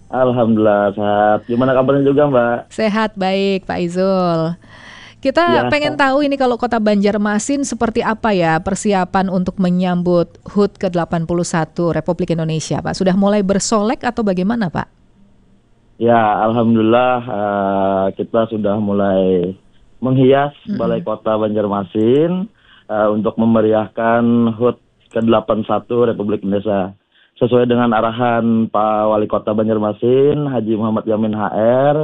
Alhamdulillah sehat. Gimana kabarnya juga, Mbak? Sehat, baik Pak Izul. Kita Ya, pengen tahu ini kalau Kota Banjarmasin seperti apa ya persiapan untuk menyambut HUT ke-81 Republik Indonesia, Pak? Sudah mulai bersolek atau bagaimana, Pak? ya, Alhamdulillah kita sudah mulai menghias Balai Kota Banjarmasin untuk memeriahkan HUT ke-81 Republik Indonesia. Sesuai dengan arahan Pak Wali Kota Banjarmasin, Haji Muhammad Yamin HR,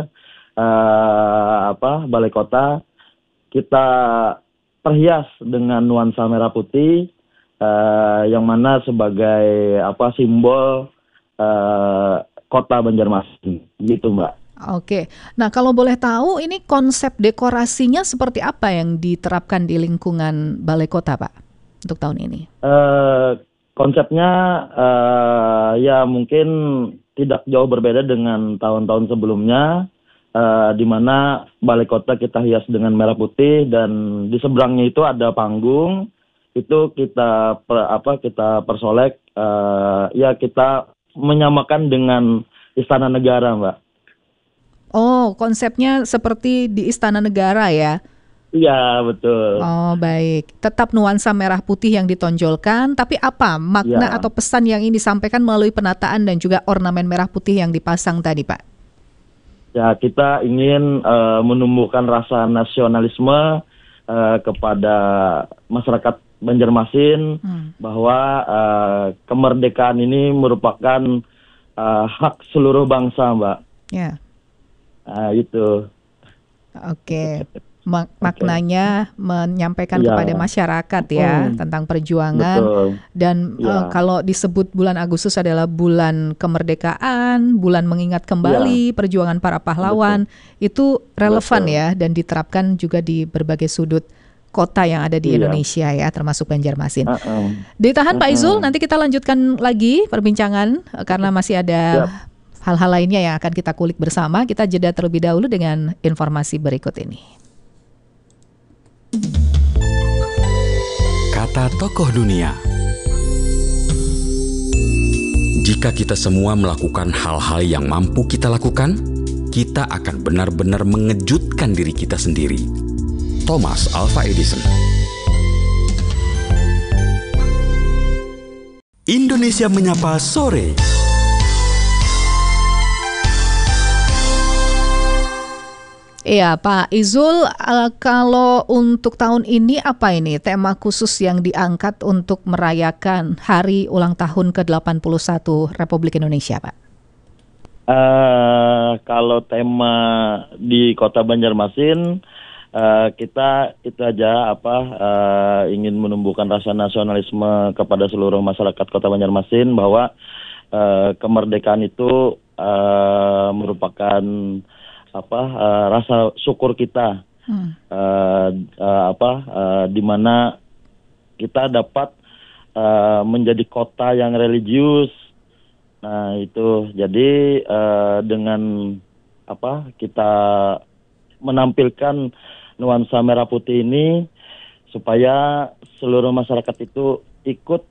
Balai Kota kita perhias dengan nuansa merah putih, yang mana sebagai simbol Kota Banjarmasin, gitu Mbak. Oke, nah kalau boleh tahu ini konsep dekorasinya seperti apa yang diterapkan di lingkungan Balai Kota, Pak, untuk tahun ini? Konsepnya ya mungkin tidak jauh berbeda dengan tahun-tahun sebelumnya, di mana Balai Kota kita hias dengan merah putih dan di seberangnya itu ada panggung, itu kita persolek, ya kita menyamakan dengan Istana Negara, Mbak. Oh, konsepnya seperti di Istana Negara ya? Iya, betul. Oh, baik. Tetap nuansa merah putih yang ditonjolkan, tapi apa makna Ya, atau pesan yang ingin disampaikan melalui penataan dan juga ornamen merah putih yang dipasang tadi, Pak? ya kita ingin menumbuhkan rasa nasionalisme kepada masyarakat Banjarmasin, bahwa kemerdekaan ini merupakan hak seluruh bangsa, Mbak. Ya, Itu. oke. Maknanya menyampaikan Ya, kepada masyarakat ya tentang perjuangan betul. dan Ya, kalau disebut bulan Agustus adalah bulan kemerdekaan, bulan mengingat ya, kembali perjuangan para pahlawan, itu relevan betul. ya dan diterapkan juga di berbagai sudut kota yang ada di Iya. Indonesia ya, termasuk Banjarmasin. Heeh. Ditahan Pak Heeh. Izul, nanti kita lanjutkan lagi perbincangan karena masih ada Siap. hal-hal lainnya yang akan kita kulik bersama. Kita jeda terlebih dahulu dengan informasi berikut ini. Kata tokoh dunia. Jika kita semua melakukan hal-hal yang mampu kita lakukan, kita akan benar-benar mengejutkan diri kita sendiri. Thomas Alva Edison. Indonesia Menyapa Sore. Iya Pak Izul, kalau untuk tahun ini apa ini tema khusus yang diangkat untuk merayakan hari ulang tahun ke-81 Republik Indonesia, Pak? Kalau tema di Kota Banjarmasin, kita itu aja ingin menumbuhkan rasa nasionalisme kepada seluruh masyarakat Kota Banjarmasin, bahwa kemerdekaan itu merupakan rasa syukur kita, di mana kita dapat menjadi kota yang religius. Nah itu jadi dengan kita menampilkan nuansa merah putih ini supaya seluruh masyarakat itu ikut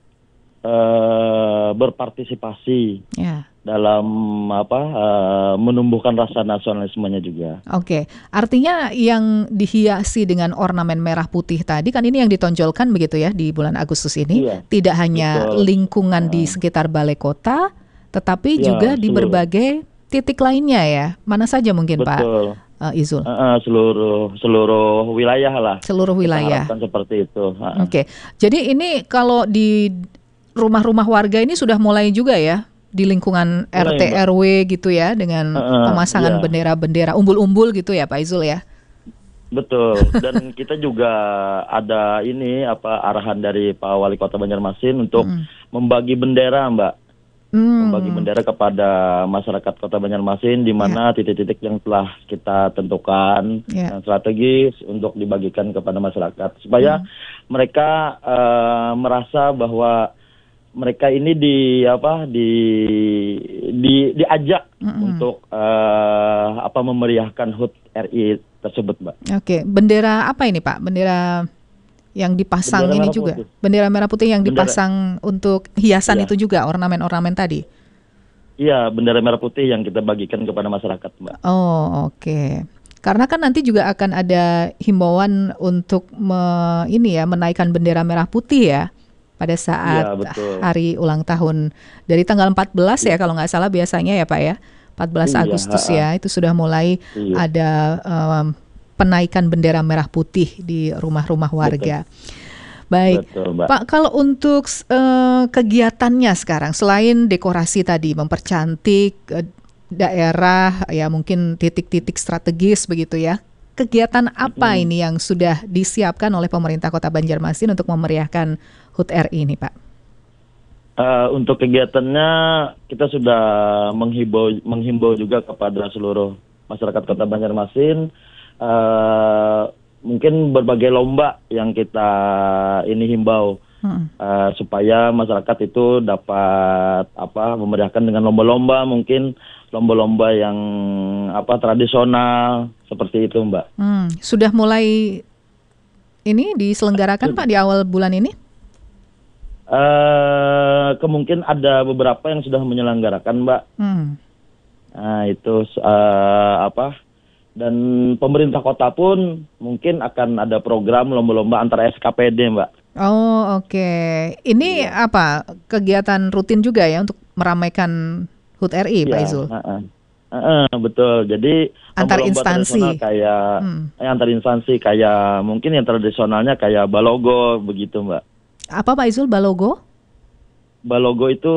berpartisipasi dalam menumbuhkan rasa nasionalismenya juga. Oke, artinya yang dihiasi dengan ornamen merah putih tadi kan ini yang ditonjolkan begitu ya di bulan Agustus ini, Iya, tidak hanya betul. lingkungan di sekitar Balai Kota, tetapi Ya, juga di berbagai titik lainnya ya. Mana saja mungkin betul. Pak Izul? Seluruh wilayah lah. Seluruh wilayah. Kita harapkan seperti itu. Oke, jadi ini kalau di rumah-rumah warga ini sudah mulai juga ya di lingkungan Mulai, RT Mbak. RW gitu ya dengan pemasangan iya. bendera-bendera umbul-umbul gitu ya Pak Izul ya. Betul. Dan kita juga ada arahan dari Pak Wali Kota Banjarmasin untuk membagi bendera, Mbak. Membagi bendera kepada masyarakat Kota Banjarmasin, di mana titik-titik yang telah kita tentukan yang strategis untuk dibagikan kepada masyarakat supaya mereka merasa bahwa mereka ini diajak untuk memeriahkan HUT RI tersebut, Mbak. Oke, bendera apa ini Pak? Bendera yang dipasang Bendera ini merah juga. putih. Bendera merah putih yang dipasang untuk hiasan Iya. itu juga ornamen-ornamen tadi. Iya, bendera merah putih yang kita bagikan kepada masyarakat, Mbak. Oh, oke. Karena kan nanti juga akan ada himbauan untuk menaikkan bendera merah putih ya pada saat Iya, betul. hari ulang tahun dari tanggal 14 ya kalau nggak salah biasanya ya Pak ya. 14 Iya, Agustus ya, itu sudah mulai iya, ada penaikan bendera merah putih di rumah-rumah warga. Baik, betul, Mbak. Pak, kalau untuk kegiatannya sekarang, selain dekorasi tadi, mempercantik daerah, ya mungkin titik-titik strategis begitu ya, kegiatan apa ini yang sudah disiapkan oleh pemerintah Kota Banjarmasin untuk memeriahkan HUT RI ini, Pak? Untuk kegiatannya, kita sudah menghimbau juga kepada seluruh masyarakat Kota Banjarmasin, mungkin berbagai lomba yang kita himbau supaya masyarakat itu dapat memeriahkan dengan lomba-lomba, mungkin lomba-lomba yang tradisional seperti itu, Mbak. Sudah mulai ini diselenggarakan Pak di awal bulan ini? Kemungkin ada beberapa yang sudah menyelenggarakan, Mbak. Nah, itu dan pemerintah kota pun mungkin akan ada program lomba-lomba antara SKPD, Mbak. Oh, oke. Ini apa? Kegiatan rutin juga ya untuk meramaikan HUT RI, Pak Izul? Betul. Jadi antar lomba-lomba instansi kayak antar instansi kayak mungkin yang tradisionalnya kayak Balogo begitu, Mbak. Apa Pak Izul Balogo? Balogo itu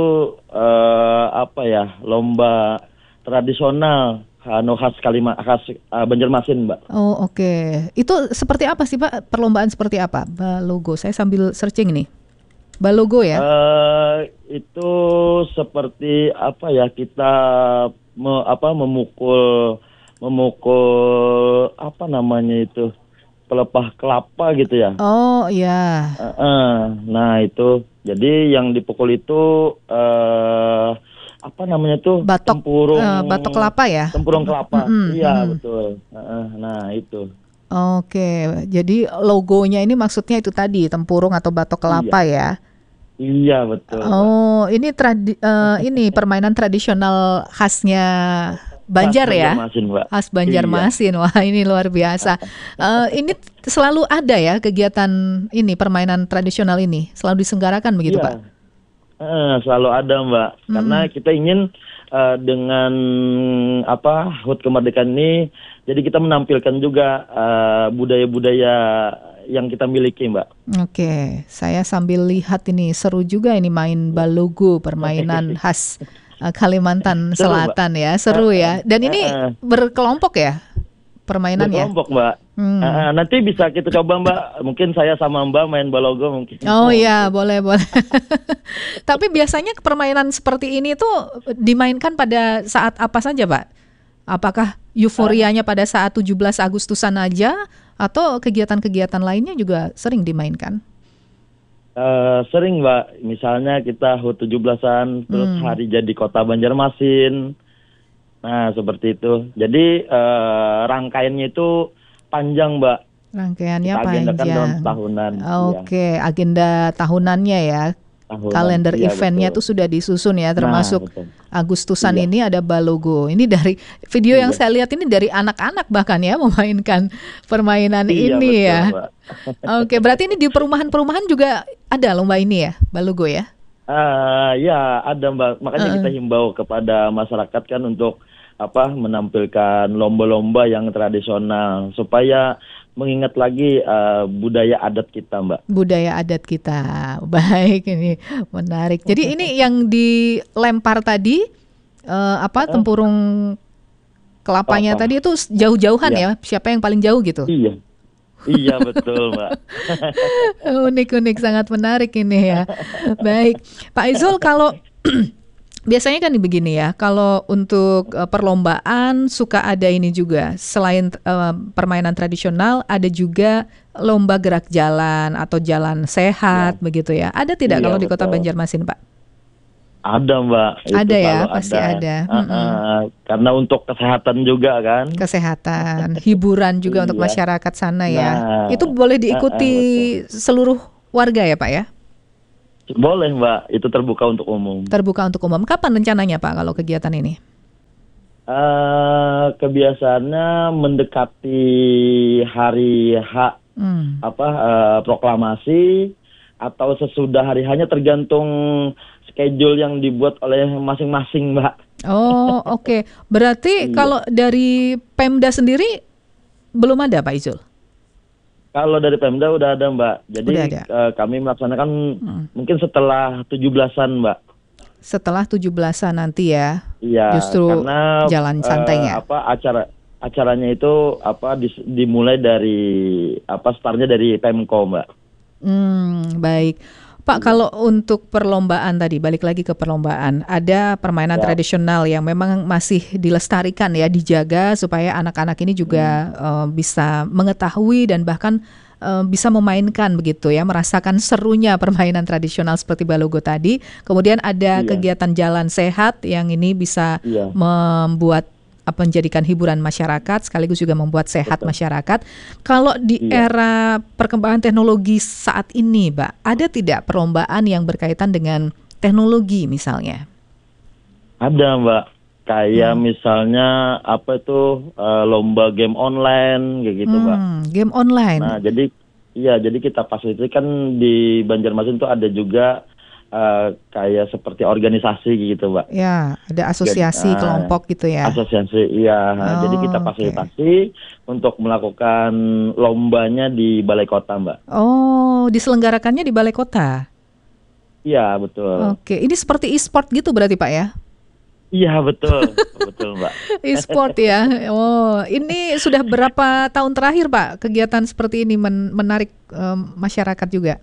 lomba tradisional khas Banjarmasin, Mbak. Oh, oke. Itu seperti apa sih, Pak? Perlombaan seperti apa? Balogo. Saya sambil searching nih. Balogo ya? Itu seperti kita memukul apa namanya itu? Pelepah kelapa gitu ya. Oh, iya. Nah, itu. Jadi yang dipukul itu apa namanya tuh? Batok kelapa ya? Tempurung kelapa. Iya, betul. Nah, itu. Oke, jadi logonya ini maksudnya itu tadi, tempurung atau batok kelapa ya? Iya, betul. Oh, ini ini permainan tradisional khasnya Banjar ya? Banjarmasin, Mbak. Khas Banjarmasin. Iya. Wah, ini luar biasa. Ini selalu ada ya kegiatan ini, permainan tradisional ini? Selalu diselenggarakan begitu, iya, Pak? Selalu ada, Mbak. Karena kita ingin dengan HUT kemerdekaan ini, jadi kita menampilkan juga budaya-budaya yang kita miliki, Mbak. Oke, saya sambil lihat ini seru juga ini main Balogo, permainan khas Kalimantan Selatan ya, seru ya. Dan ini berkelompok ya permainannya? Berkelompok, Mbak. Nanti bisa kita coba, Mbak. Mungkin saya sama Mbak main Balogo mungkin. Oh iya, boleh. Tapi biasanya permainan seperti ini tuh dimainkan pada saat apa saja, Pak? Apakah euforianya pada saat 17 Agustusan aja atau kegiatan-kegiatan lainnya juga sering dimainkan? Sering, Mbak. Misalnya kita HUT 17-an, terus hari jadi Kota Banjarmasin. Nah, seperti itu. Jadi rangkaiannya itu panjang, Mbak. Rangkaiannya kita agendakan panjang. dalam tahunan. Oke, agenda tahunannya ya. Kalender eventnya tuh sudah disusun ya, termasuk Agustusan ini ada Balogo. Ini dari video yang saya lihat ini dari anak-anak bahkan ya memainkan permainan ini ya. Oke, berarti ini di perumahan-perumahan juga ada lomba ini ya, Balogo ya? Ya ada, Mbak. Makanya kita himbau kepada masyarakat kan untuk menampilkan lomba-lomba yang tradisional supaya mengingat lagi budaya adat kita, Mbak. Budaya adat kita. Baik, ini menarik. Jadi ini yang dilempar tadi tempurung kelapanya tadi itu jauh-jauhan ya? Siapa yang paling jauh gitu? Iya. Iya, betul, Mbak. Unik-unik, sangat menarik ini ya. Baik, Pak Izul, kalau biasanya kan begini ya, kalau untuk perlombaan suka ada ini juga. Selain permainan tradisional, ada juga lomba gerak jalan atau jalan sehat begitu ya. Ada tidak kalau di Kota Banjarmasin, Pak? Ada, Mbak. Ada ya, pasti ada. Karena untuk kesehatan juga kan. Kesehatan, hiburan juga untuk masyarakat sana ya. Itu boleh diikuti seluruh warga ya, Pak ya? Boleh Mbak, itu terbuka untuk umum. Terbuka untuk umum. Kapan rencananya Pak kalau kegiatan ini? Kebiasaannya mendekati hari H proklamasi atau sesudah hari H-nya, tergantung schedule yang dibuat oleh masing-masing Mbak. Oh oke. Berarti kalau dari Pemda sendiri belum ada Pak Izul? Kalau dari Pemda udah ada Mbak. Jadi kami melaksanakan mungkin setelah 17-an Mbak. Setelah 17-an nanti ya. Iya. Justru karena jalan santainya. Acaranya itu dimulai dari startnya dari Pemko Mbak. Baik. Pak, kalau untuk perlombaan tadi, balik lagi ke perlombaan, ada permainan tradisional yang memang masih dilestarikan ya, dijaga supaya anak-anak ini juga bisa mengetahui dan bahkan bisa memainkan begitu ya, merasakan serunya permainan tradisional seperti balogo tadi. Kemudian ada kegiatan jalan sehat yang ini bisa membuat menjadikan hiburan masyarakat sekaligus juga membuat sehat masyarakat. Kalau di era perkembangan teknologi saat ini, Mbak, ada tidak perlombaan yang berkaitan dengan teknologi misalnya? Ada Mbak, kayak misalnya lomba game online kayak gitu Mbak. Game online. Nah jadi kita fasilitasi kan di Banjarmasin itu ada juga kayak seperti organisasi gitu Mbak. Ya, ada asosiasi kelompok gitu ya. Asosiasi, iya. Jadi kita fasilitasi untuk melakukan lombanya di Balai Kota Mbak. Oh, diselenggarakannya di Balai Kota? Iya, betul. Oke, ini seperti e-sport gitu berarti Pak ya? Iya, betul. Betul Mbak. E-sport ya. Oh, ini sudah berapa tahun terakhir Pak kegiatan seperti ini menarik masyarakat juga?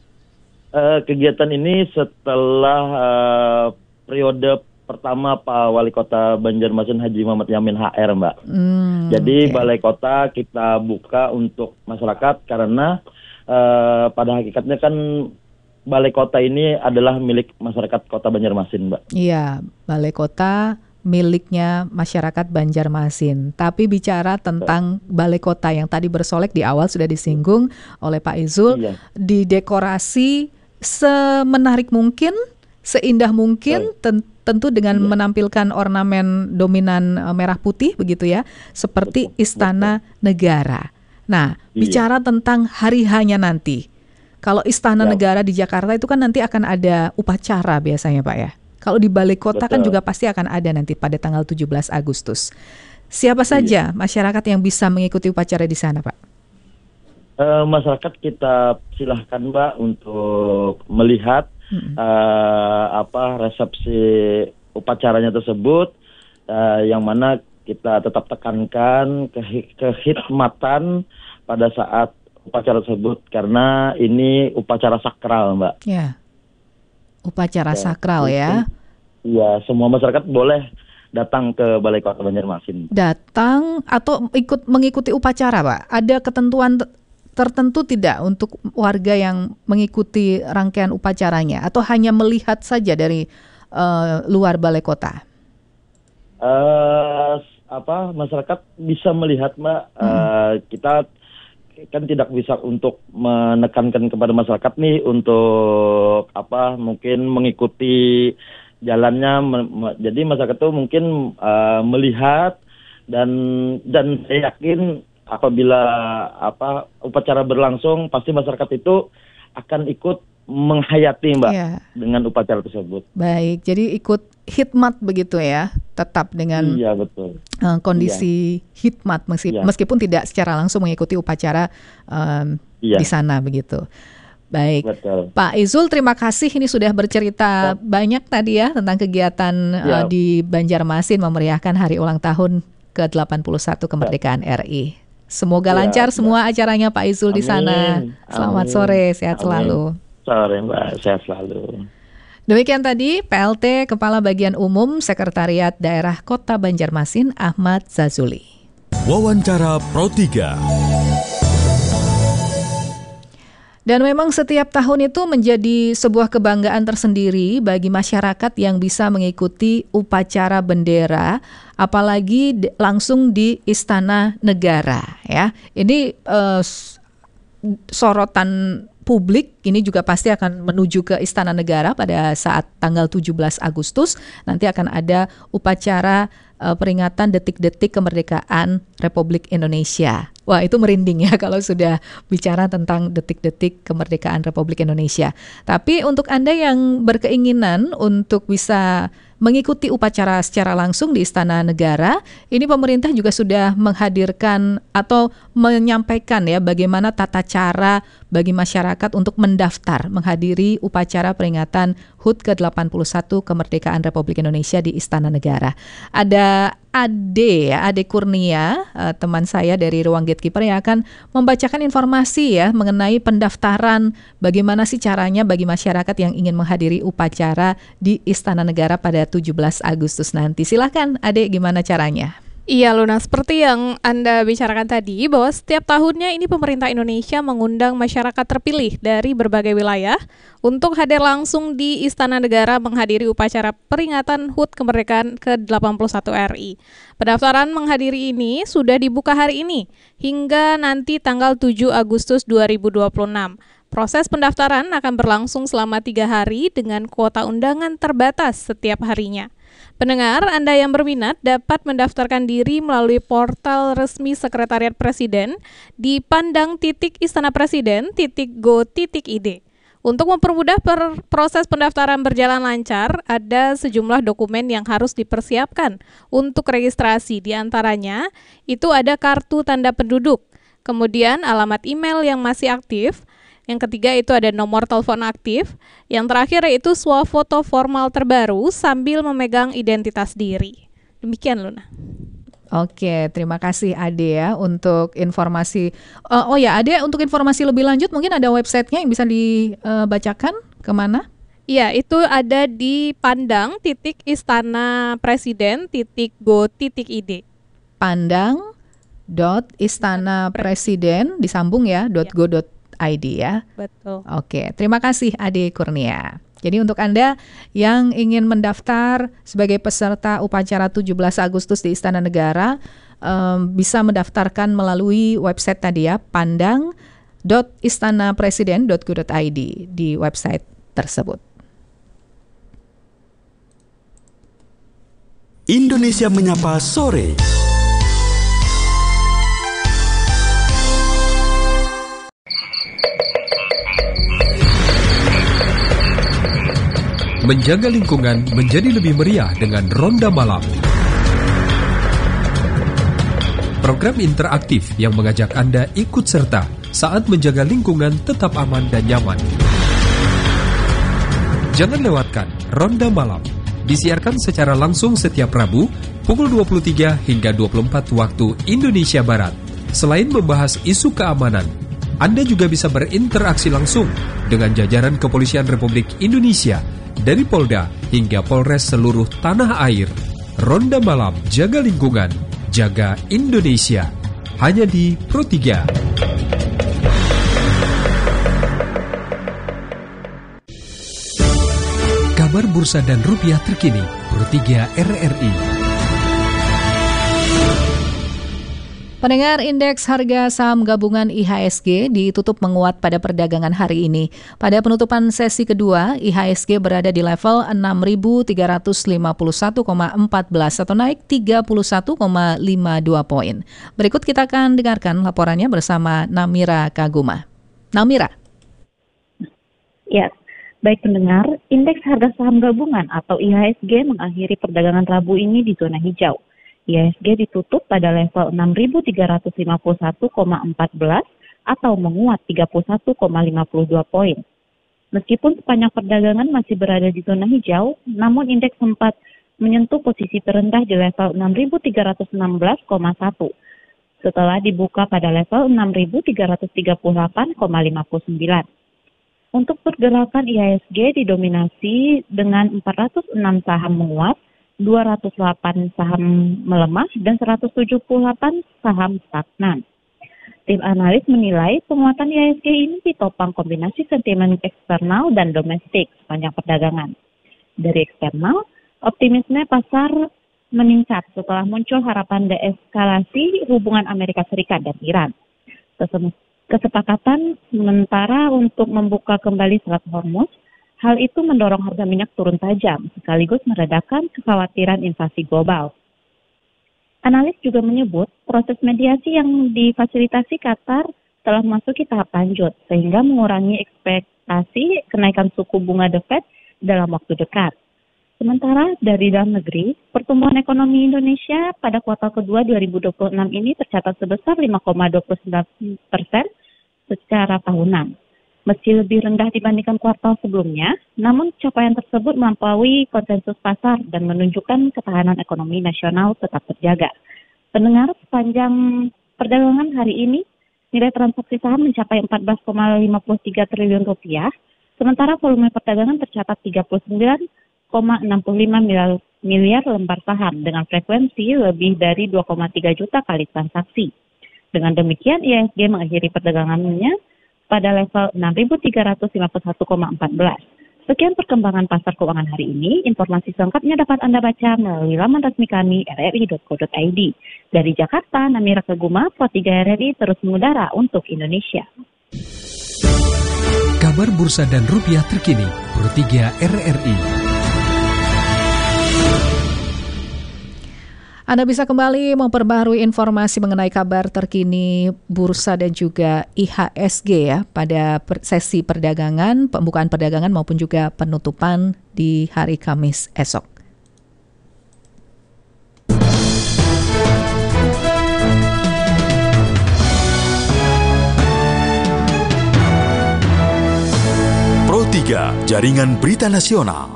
Kegiatan ini setelah periode pertama Pak Wali Kota Banjarmasin Haji Muhammad Yamin HR Mbak. Jadi Balai Kota kita buka untuk masyarakat karena pada hakikatnya kan Balai Kota ini adalah milik masyarakat Kota Banjarmasin Mbak. Iya, Balai Kota miliknya masyarakat Banjarmasin. Tapi bicara tentang Balai Kota yang tadi bersolek di awal sudah disinggung oleh Pak Izul, didekorasi semenarik mungkin, seindah mungkin, tentu dengan menampilkan ornamen dominan merah putih begitu ya, seperti Istana Negara. Nah, bicara tentang hari H-nya nanti. Kalau Istana Negara di Jakarta itu kan nanti akan ada upacara biasanya Pak ya. Kalau di Balai Kota kan juga pasti akan ada nanti pada tanggal 17 Agustus. Siapa saja masyarakat yang bisa mengikuti upacara di sana Pak? Masyarakat kita silahkan Mbak untuk melihat resepsi upacaranya tersebut, yang mana kita tetap tekankan kehikmatan pada saat upacara tersebut karena ini upacara sakral Mbak. Ya, upacara sakral ya. Iya, semua masyarakat boleh datang ke Balai Kota Banjarmasin. Datang atau mengikuti upacara Pak? Ada ketentuan tertentu tidak untuk warga yang mengikuti rangkaian upacaranya atau hanya melihat saja dari luar Balai Kota? Masyarakat bisa melihat Mbak. Kita kan tidak bisa untuk menekankan kepada masyarakat nih untuk mungkin mengikuti jalannya. Jadi masyarakat itu mungkin melihat dan saya yakin apabila upacara berlangsung pasti masyarakat itu akan ikut menghayati Mbak dengan upacara tersebut. Baik, jadi ikut hikmat begitu ya, tetap dengan kondisi hikmat meskipun tidak secara langsung mengikuti upacara di sana begitu. Baik, Pak Izul, terima kasih ini sudah bercerita banyak tadi ya tentang kegiatan di Banjarmasin memeriahkan hari ulang tahun ke-81 kemerdekaan RI. Semoga lancar semua acaranya Pak Izul di sana. Selamat sore, sehat selalu. Sore Mbak, sehat selalu. Demikian tadi PLT Kepala Bagian Umum Sekretariat Daerah Kota Banjarmasin Ahmad Zazuli. Wawancara Pro 3. Dan memang setiap tahun itu menjadi sebuah kebanggaan tersendiri bagi masyarakat yang bisa mengikuti upacara bendera, apalagi langsung di Istana Negara. Ya, ini sorotan publik ini juga pasti akan menuju ke Istana Negara pada saat tanggal 17 Agustus. Nanti akan ada upacara peringatan detik-detik kemerdekaan Republik Indonesia. Wah, itu merinding ya kalau sudah bicara tentang detik-detik kemerdekaan Republik Indonesia. Tapi untuk Anda yang berkeinginan untuk bisa mengikuti upacara secara langsung di Istana Negara, ini pemerintah juga sudah menghadirkan atau menyampaikan ya bagaimana tata cara bagi masyarakat untuk mendaftar menghadiri upacara peringatan HUT ke-81 kemerdekaan Republik Indonesia di Istana Negara. Ada Ade Kurnia, teman saya dari Ruang Gatekeeper yang akan membacakan informasi ya mengenai pendaftaran, bagaimana sih caranya bagi masyarakat yang ingin menghadiri upacara di Istana Negara pada 17 Agustus nanti. Silakan Ade, gimana caranya? Iya Luna, seperti yang Anda bicarakan tadi, bahwa setiap tahunnya ini pemerintah Indonesia mengundang masyarakat terpilih dari berbagai wilayah untuk hadir langsung di Istana Negara menghadiri upacara peringatan HUT kemerdekaan ke-81 RI. Pendaftaran menghadiri ini sudah dibuka hari ini hingga nanti tanggal 7 Agustus 2026. Proses pendaftaran akan berlangsung selama 3 hari dengan kuota undangan terbatas setiap harinya. Pendengar, Anda yang berminat dapat mendaftarkan diri melalui portal resmi Sekretariat Presiden di pandang.istanapresiden.go.id. Untuk mempermudah proses pendaftaran berjalan lancar, ada sejumlah dokumen yang harus dipersiapkan untuk registrasi. Di antaranya, itu ada kartu tanda penduduk, kemudian alamat email yang masih aktif. Yang ketiga itu ada nomor telepon aktif. Yang terakhir yaitu swafoto formal terbaru sambil memegang identitas diri. Demikian Luna. Oke, terima kasih Ade ya untuk informasi. Ade, untuk informasi lebih lanjut mungkin ada websitenya yang bisa dibacakan kemana? Iya, itu ada di pandang.istanapresiden.go.id. Pandang.istanapresiden disambung ya, .go.id ya. Betul. Oke, terima kasih Ade Kurnia. Jadi untuk Anda yang ingin mendaftar sebagai peserta upacara 17 Agustus di Istana Negara, bisa mendaftarkan melalui website tadi ya, pandang.istanapresiden.go.id di website tersebut. Indonesia Menyapa Sore. Menjaga lingkungan menjadi lebih meriah dengan Ronda Malam. Program interaktif yang mengajak Anda ikut serta saat menjaga lingkungan tetap aman dan nyaman. Jangan lewatkan Ronda Malam. Disiarkan secara langsung setiap Rabu pukul 23 hingga 24 waktu Indonesia Barat. Selain membahas isu keamanan, Anda juga bisa berinteraksi langsung dengan jajaran Kepolisian Republik Indonesia dari Polda hingga Polres seluruh tanah air. Ronda Malam, jaga lingkungan, jaga Indonesia. Hanya di Pro 3. Kabar bursa dan rupiah terkini, Pro 3 RRI. Pendengar, indeks harga saham gabungan IHSG ditutup menguat pada perdagangan hari ini. Pada penutupan sesi kedua, IHSG berada di level 6.351,14 atau naik 31,52 poin. Berikut kita akan dengarkan laporannya bersama Namira Kaguma. Namira. Ya, baik pendengar, indeks harga saham gabungan atau IHSG mengakhiri perdagangan Rabu ini di zona hijau. IHSG ditutup pada level 6.351,14 atau menguat 31,52 poin. Meskipun sepanjang perdagangan masih berada di zona hijau, namun indeks sempat menyentuh posisi terendah di level 6.316,1 setelah dibuka pada level 6.338,59. Untuk pergerakan IHSG didominasi dengan 406 saham menguat, 208 saham melemah, dan 178 saham stagnan. Tim analis menilai penguatan IHSG ini ditopang kombinasi sentimen eksternal dan domestik sepanjang perdagangan. Dari eksternal, optimisme pasar meningkat setelah muncul harapan deeskalasi hubungan Amerika Serikat dan Iran. Kesepakatan sementara untuk membuka kembali Selat Hormuz, hal itu mendorong harga minyak turun tajam, sekaligus meredakan kekhawatiran inflasi global. Analis juga menyebut proses mediasi yang difasilitasi Qatar telah memasuki tahap lanjut, sehingga mengurangi ekspektasi kenaikan suku bunga The Fed dalam waktu dekat. Sementara dari dalam negeri, pertumbuhan ekonomi Indonesia pada kuartal kedua 2026 ini tercatat sebesar 5,29% secara tahunan. Meski lebih rendah dibandingkan kuartal sebelumnya, namun capaian tersebut melampaui konsensus pasar dan menunjukkan ketahanan ekonomi nasional tetap terjaga. Pendengar, sepanjang perdagangan hari ini, nilai transaksi saham mencapai 14,53 triliun rupiah, sementara volume perdagangan tercatat 39,65 miliar lembar saham dengan frekuensi lebih dari 2,3 juta kali transaksi. Dengan demikian, IHSG mengakhiri perdagangannya pada level 6.351,14. Sekian perkembangan pasar keuangan hari ini. Informasi selengkapnya dapat Anda baca melalui laman resmi kami rri.co.id. Dari Jakarta, Namira Keguma, Pro 3 RRI terus mengudara untuk Indonesia. Kabar bursa dan rupiah terkini, Pro 3 RRI. Anda bisa kembali memperbaharui informasi mengenai kabar terkini bursa dan juga IHSG ya pada sesi perdagangan, pembukaan perdagangan maupun juga penutupan di hari Kamis esok. Pro 3, Jaringan Berita Nasional.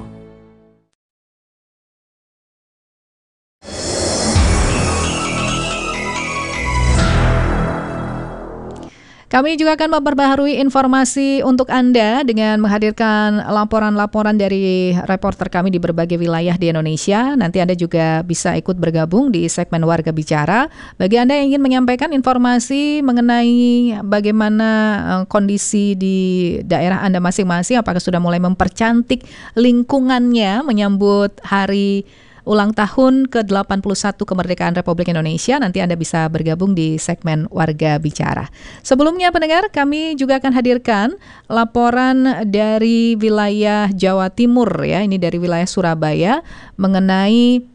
Kami juga akan memperbaharui informasi untuk Anda dengan menghadirkan laporan-laporan dari reporter kami di berbagai wilayah di Indonesia. Nanti Anda juga bisa ikut bergabung di segmen Warga Bicara. Bagi Anda yang ingin menyampaikan informasi mengenai bagaimana kondisi di daerah Anda masing-masing, apakah sudah mulai mempercantik lingkungannya menyambut hari ulang tahun ke-81 kemerdekaan Republik Indonesia, nanti Anda bisa bergabung di segmen Warga Bicara. Sebelumnya pendengar, kami juga akan hadirkan laporan dari wilayah Jawa Timur ya, ini dari wilayah Surabaya mengenai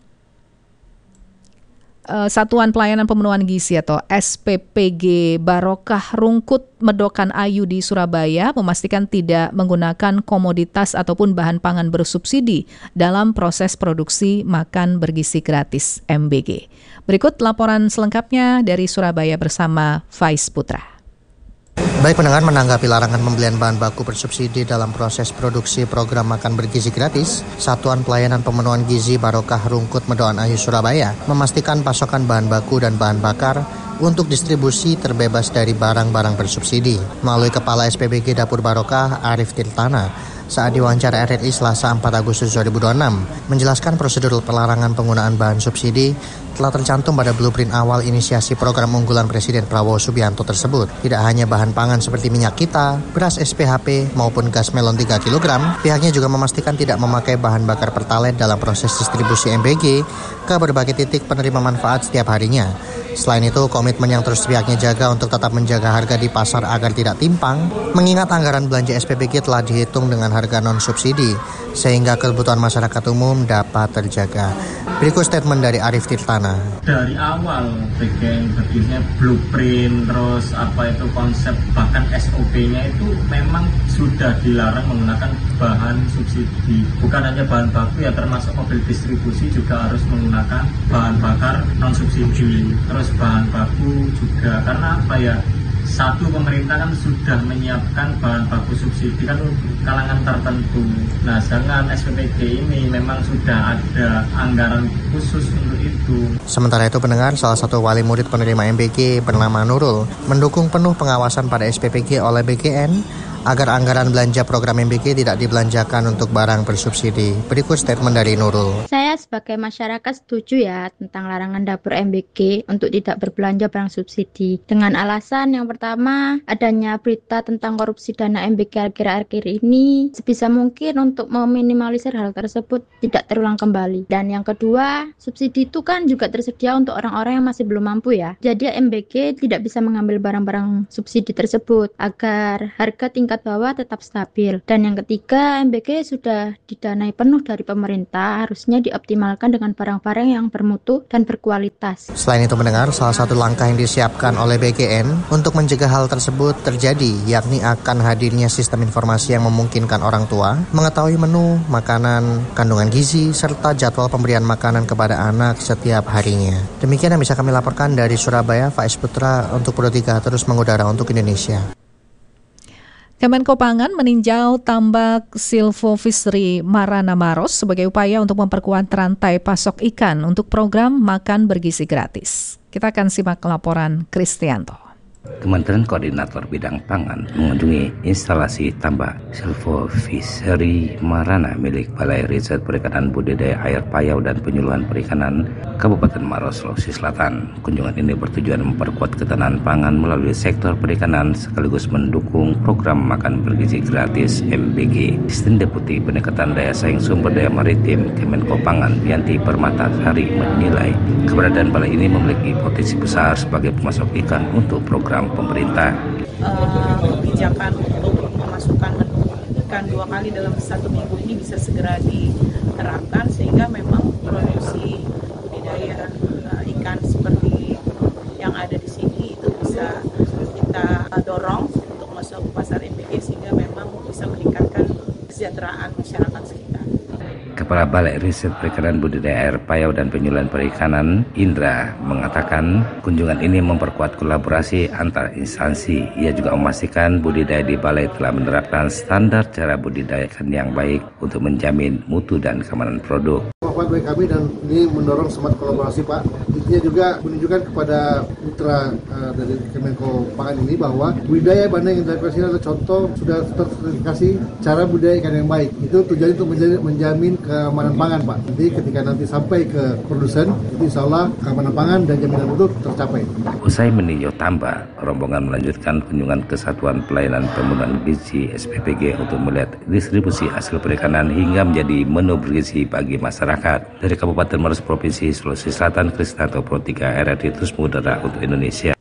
Satuan Pelayanan Pemenuhan Gizi atau SPPG Barokah Rungkut Medokan Ayu di Surabaya memastikan tidak menggunakan komoditas ataupun bahan pangan bersubsidi dalam proses produksi makan bergizi gratis MBG. Berikut laporan selengkapnya dari Surabaya bersama Faiz Putra. Baik pendengar, menanggapi larangan pembelian bahan baku bersubsidi dalam proses produksi program makan bergizi gratis, Satuan Pelayanan Pemenuhan Gizi Barokah Rungkut Medokan Ayu Surabaya memastikan pasokan bahan baku dan bahan bakar untuk distribusi terbebas dari barang-barang bersubsidi. Melalui Kepala SPBG Dapur Barokah, Arif Tirtana, saat diwawancara RRI Selasa 4 Agustus 2026, menjelaskan prosedur pelarangan penggunaan bahan subsidi telah tercantum pada blueprint awal inisiasi program unggulan Presiden Prabowo Subianto tersebut. Tidak hanya bahan pangan seperti minyak kita, beras SPHP, maupun gas melon 3 kg, pihaknya juga memastikan tidak memakai bahan bakar pertalite dalam proses distribusi MBG ke berbagai titik penerima manfaat setiap harinya. Selain itu, komitmen yang terus pihaknya jaga untuk tetap menjaga harga di pasar agar tidak timpang, mengingat anggaran belanja SPBG telah dihitung dengan harga non-subsidi, sehingga kebutuhan masyarakat umum dapat terjaga. Berikut statement dari Arif Tirtana. Dari awal bikin begini blueprint, terus apa itu konsep, bahkan SOP-nya itu memang sudah dilarang menggunakan bahan subsidi. Bukan hanya bahan baku ya, termasuk mobil distribusi juga harus menggunakan bahan bakar non-subsidi. Terus bahan baku juga, karena apa ya, satu, pemerintah kan sudah menyiapkan bahan baku subsidi kan kalangan tertentu. Nah, sedangkan SPPG ini memang sudah ada anggaran khusus untuk itu. Sementara itu pendengar, salah satu wali murid penerima MBG bernama Nurul mendukung penuh pengawasan pada SPPG oleh BGN agar anggaran belanja program MBG tidak dibelanjakan untuk barang bersubsidi. Berikut statement dari Nurul. Saya sebagai masyarakat setuju ya tentang larangan dapur MBG untuk tidak berbelanja barang subsidi. Dengan alasan yang pertama, adanya berita tentang korupsi dana MBG akhir-akhir ini sebisa mungkin untuk meminimalisir hal tersebut tidak terulang kembali. Dan yang kedua, subsidi itu kan juga tersedia untuk orang-orang yang masih belum mampu ya. Jadi MBG tidak bisa mengambil barang-barang subsidi tersebut agar harga tingkat bawah tetap stabil. Dan yang ketiga, MBG sudah didanai penuh dari pemerintah, harusnya dioptimalkan dengan barang-barang yang bermutu dan berkualitas. Selain itu mendengar, salah satu langkah yang disiapkan oleh BGN untuk mencegah hal tersebut terjadi, yakni akan hadirnya sistem informasi yang memungkinkan orang tua mengetahui menu, makanan, kandungan gizi, serta jadwal pemberian makanan kepada anak setiap harinya. Demikian yang bisa kami laporkan dari Surabaya. Faiz Putra untuk Pro 3 terus mengudara untuk Indonesia. Kemenko Pangan meninjau tambak Silvofishery Marana Maros sebagai upaya untuk memperkuat rantai pasok ikan untuk program makan bergizi gratis. Kita akan simak laporan Kristianto. Kementerian Koordinator Bidang Pangan mengunjungi instalasi tambak Silvofishery Marana milik Balai Riset Perikanan Budidaya Air Payau dan Penyuluhan Perikanan Kabupaten Maros, Sulawesi Selatan. Kunjungan ini bertujuan memperkuat ketahanan pangan melalui sektor perikanan sekaligus mendukung program makan bergizi gratis MBG. Asisten Deputi Peningkatan Daya Saing Sumber Daya Maritim Kemenko Pangan Yanti Permatasari menilai keberadaan balai ini memiliki potensi besar sebagai pemasok ikan untuk program pemerintah. Kebijakan untuk memasukkan menu ikan 2 kali dalam 1 minggu ini bisa segera diterapkan sehingga memang produksi budidaya ikan seperti yang ada di sini itu bisa kita dorong untuk masuk ke pasar MBG sehingga memang bisa meningkatkan kesejahteraan masyarakat sekitar. Kepala Balai Riset Perikanan Budidaya Air Payau dan Penyuluhan Perikanan, Indra, mengatakan kunjungan ini memperkuat kolaborasi antar instansi. Ia juga memastikan budidaya di balai telah menerapkan standar cara budidaya ikan yang baik untuk menjamin mutu dan keamanan produk. Kemampuan bagi kami dan ini mendorong semangat kolaborasi Pak. Intinya juga menunjukkan kepada mitra dari Kemenko Pangan ini bahwa budidaya bandeng yang dilakukan sini adalah contoh sudah tersertifikasi cara budidaya ikan yang baik. Itu tujuannya untuk menjamin keamanan pangan Pak. Jadi ketika nanti sampai ke produsen, itu insya Allah keamanan pangan dan jaminan mutu tercapai. Usai meninjau tambak, rombongan melanjutkan kunjungan ke Satuan Pelayanan Pemenuhan Gizi SPPG untuk melihat distribusi hasil perikanan hingga menjadi menu bergizi bagi masyarakat. Dari Kabupaten Maros Provinsi Sulawesi Selatan, Kristianto Pro 3 RRI terus mengudara untuk Indonesia.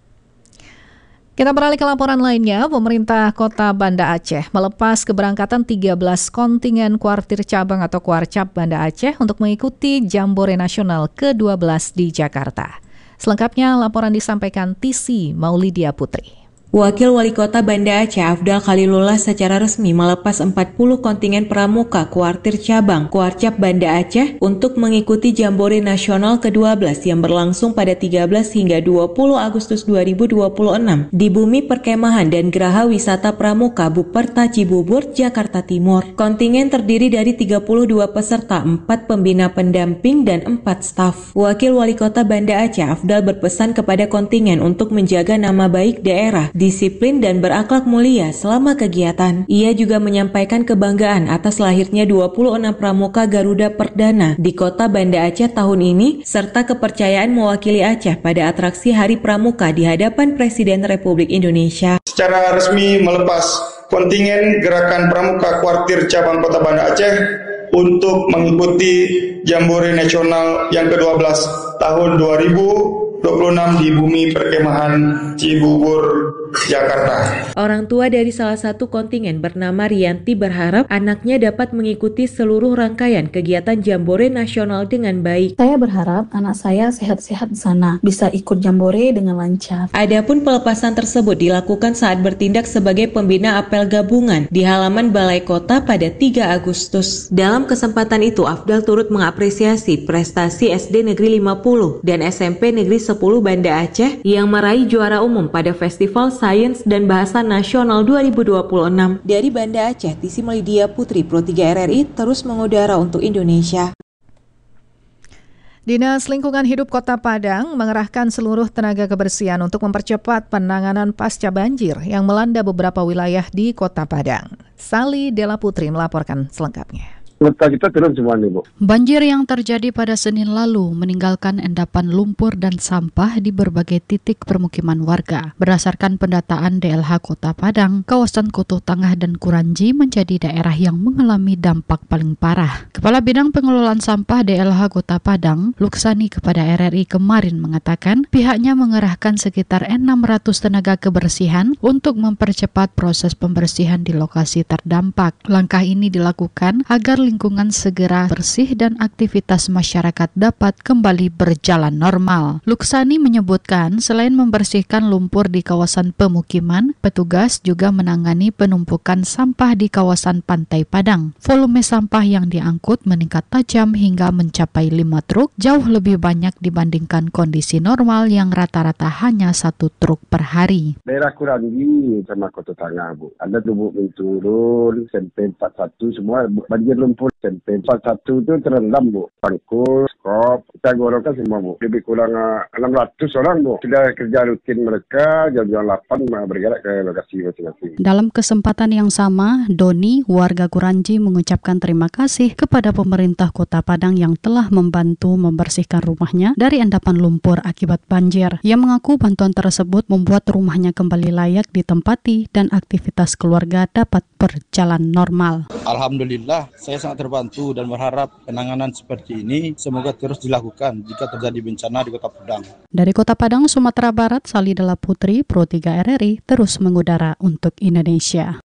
Kita beralih ke laporan lainnya, pemerintah Kota Banda Aceh melepas keberangkatan 13 kontingen kuartir cabang atau Kuarcap Banda Aceh untuk mengikuti Jambore Nasional ke-12 di Jakarta. Selengkapnya laporan disampaikan TC Maulidia Putri. Wakil Wali Kota Banda Aceh Afdal Khalilullah secara resmi melepas 40 kontingen pramuka kuartir cabang Kuarcap Banda Aceh untuk mengikuti Jambore Nasional ke-12 yang berlangsung pada 13 hingga 20 Agustus 2026 di Bumi Perkemahan dan Geraha Wisata Pramuka Buperta Cibubur, Jakarta Timur. Kontingen terdiri dari 32 peserta, 4 pembina pendamping, dan 4 staf. Wakil Wali Kota Banda Aceh Afdal berpesan kepada kontingen untuk menjaga nama baik daerah, disiplin dan berakhlak mulia selama kegiatan. Ia juga menyampaikan kebanggaan atas lahirnya 26 pramuka Garuda Perdana di Kota Banda Aceh tahun ini, serta kepercayaan mewakili Aceh pada atraksi Hari Pramuka di hadapan Presiden Republik Indonesia. Secara resmi melepas kontingen Gerakan Pramuka Kuartir Cabang Kota Banda Aceh untuk mengikuti Jambore Nasional yang ke-12 tahun 2026 di Bumi Perkemahan Cibubur, Jakarta. Orang tua dari salah satu kontingen bernama Rianti berharap anaknya dapat mengikuti seluruh rangkaian kegiatan Jambore Nasional dengan baik. Saya berharap anak saya sehat-sehat di sana, bisa ikut Jambore dengan lancar. Adapun pelepasan tersebut dilakukan saat bertindak sebagai pembina apel gabungan di halaman Balai Kota pada 3 Agustus. Dalam kesempatan itu, Afdal turut mengapresiasi prestasi SD Negeri 50 dan SMP Negeri 10 Banda Aceh yang meraih juara umum pada Festival Sains dan Bahasa Nasional 2026. Dari Banda Aceh, TC Maulidia Putri, Pro 3 RRI terus mengudara untuk Indonesia. Dinas Lingkungan Hidup Kota Padang mengerahkan seluruh tenaga kebersihan untuk mempercepat penanganan pasca banjir yang melanda beberapa wilayah di Kota Padang. Sali Dela Putri melaporkan selengkapnya. Kita turun semua nih, Bu. Banjir yang terjadi pada Senin lalu meninggalkan endapan lumpur dan sampah di berbagai titik permukiman warga. Berdasarkan pendataan DLH Kota Padang, kawasan Koto Tengah dan Kuranji menjadi daerah yang mengalami dampak paling parah. Kepala Bidang Pengelolaan Sampah DLH Kota Padang, Luksani kepada RRI kemarin mengatakan pihaknya mengerahkan sekitar 600 tenaga kebersihan untuk mempercepat proses pembersihan di lokasi terdampak. Langkah ini dilakukan agar lingkungan segera bersih dan aktivitas masyarakat dapat kembali berjalan normal. Luksani menyebutkan selain membersihkan lumpur di kawasan pemukiman, petugas juga menangani penumpukan sampah di kawasan Pantai Padang. Volume sampah yang diangkut meningkat tajam hingga mencapai 5 truk, jauh lebih banyak dibandingkan kondisi normal yang rata-rata hanya 1 truk per hari. Daerah Kuranji sama Koto Tengah, Bu. Ada tubuh turun, SMP 41 semua banjir lumpur. SMP 41 itu terendam, Bu. Pangkul, skop, kita golongkan semua, Bu. Lebih kurang 600 orang, Bu. Sudah kerja rutin mereka, jam-jam 8 bergerak ke lokasi masing-masing. Dalam kesempatan yang sama, Doni, warga Kuranji mengucapkan terima kasih kepada pemerintah Kota Padang yang telah membantu membersihkan rumahnya dari endapan lumpur akibat banjir. Ia mengaku bantuan tersebut membuat rumahnya kembali layak ditempati dan aktivitas keluarga dapat berjalan normal. Alhamdulillah, saya sangat terbantu dan berharap penanganan seperti ini semoga terus dilakukan jika terjadi bencana di Kota Padang. Dari Kota Padang, Sumatera Barat, Sali Dela Putri, Pro 3 RRI terus mengudara untuk Indonesia.